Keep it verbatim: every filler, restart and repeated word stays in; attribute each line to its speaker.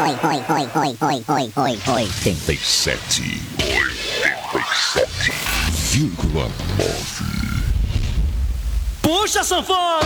Speaker 1: oi, oi, oi, oi, oi, oi, oi,
Speaker 2: oitenta e sete. oitenta e sete vírgula nove.
Speaker 3: Puxa, sanfona!